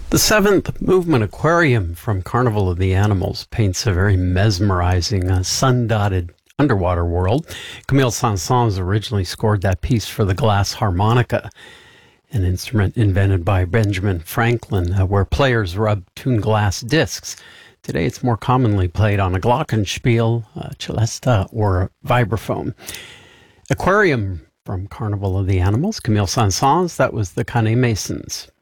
The seventh movement aquarium from Carnival of the Animals paints a very mesmerizing, sun-dotted underwater world. Camille Saint-Saëns originally scored that piece for the glass harmonica, an instrument invented by Benjamin Franklin, where players rub tuned glass discs. Today it's more commonly played on a glockenspiel, a celesta, or a vibraphone. Aquarium from Carnival of the Animals, Camille Saint-Saëns, that was the Canet Masons.